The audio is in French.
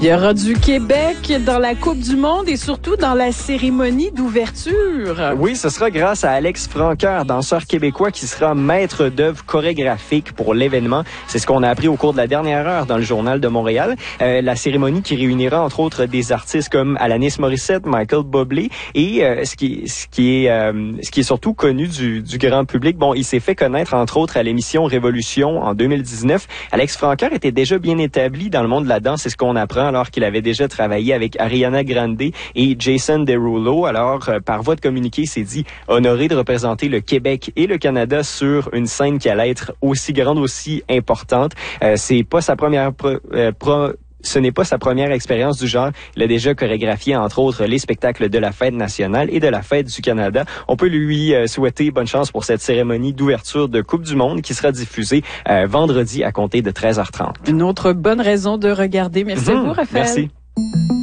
Il y aura du Québec dans la Coupe du Monde et surtout dans la cérémonie d'ouverture. Oui, ce sera grâce à Alex Franqueur, danseur québécois qui sera maître d'œuvre chorégraphique pour l'événement. C'est ce qu'on a appris au cours de la dernière heure dans le Journal de Montréal. La cérémonie qui réunira entre autres des artistes comme Alanis Morissette, Michael Bublé et ce qui est surtout connu du grand public. Bon, il s'est fait connaître entre autres à l'émission Révolution en 2019. Alex Franqueur était déjà bien établi dans le monde de la danse, c'est ce qu'on apprend alors qu'il avait déjà travaillé avec Ariana Grande et Jason Derulo. Alors, par voie de communiqué, il s'est dit honoré de représenter le Québec et le Canada sur une scène qui allait être aussi grande, aussi importante. C'est pas sa première Ce n'est pas sa première expérience du genre. Il a déjà chorégraphié, entre autres, les spectacles de la Fête nationale et de la Fête du Canada. On peut lui souhaiter bonne chance pour cette cérémonie d'ouverture de Coupe du Monde qui sera diffusée vendredi à compter de 13h30. Une autre bonne raison de regarder. Merci à vous, Raphaël. Merci.